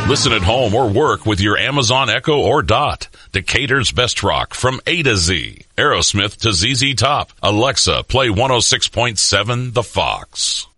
Listen at home or work with your Amazon Echo or Dot. Decatur's best rock from A to Z. Aerosmith to ZZ Top. Alexa, play 106.7 The Fox.